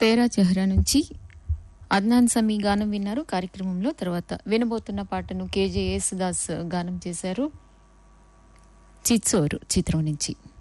తేరా చెహ్రా నుంచి అద్నాన్ సమీ గానం విన్నారు కార్యక్రమంలో. తర్వాత వినబోతున్న పాటను కేజే యేసుదాస్ గానం చేశారు చిత్సోరు చిత్రం నుంచి.